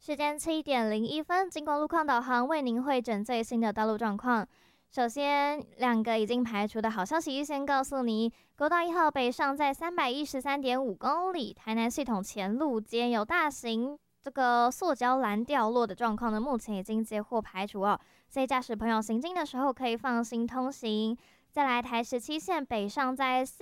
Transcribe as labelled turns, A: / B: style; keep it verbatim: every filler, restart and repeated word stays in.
A: 时间七点零一分，经过路况导航为您汇整最新的道路状况。首先，两个已经排除的好消息，先告诉你，国道一号北上在三百一十三点五公里，台南系统前路间有大型这个塑胶篮掉落的状况呢，目前已经接获排除哦，所以驾驶朋友行经的时候可以放心通行。再来，台十七线北上在